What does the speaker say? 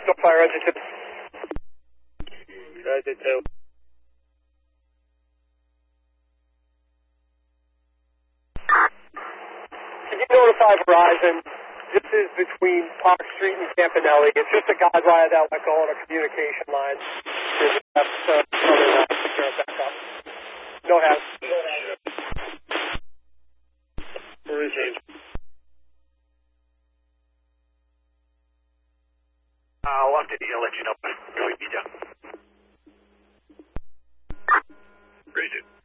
Bristol Fire Engine 2. Roger 2. Can you notify Verizon? This is between Park Street and Campanelli. It's just a guide wire that went on a communication line. No hands. Where is he? I'll update you. I'll let you know when we need you. Rated.